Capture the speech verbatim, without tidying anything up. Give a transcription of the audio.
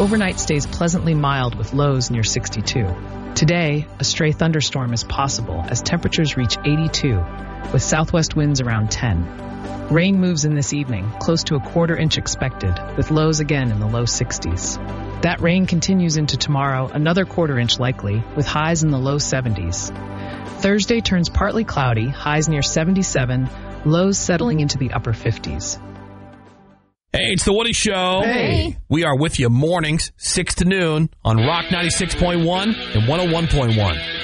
Overnight stays pleasantly mild with lows near sixty-two. Today, a stray thunderstorm is possible as temperatures reach eighty-two, with southwest winds around ten. Rain moves in this evening, close to a quarter inch expected, with lows again in the low sixties. That rain continues into tomorrow, another quarter inch likely, with highs in the low seventies. Thursday turns partly cloudy, highs near seventy-seven, lows settling into the upper fifties. Hey, it's the Woody Show. Hey. We are with you mornings, six to noon on Rock ninety-six point one and one oh one point one.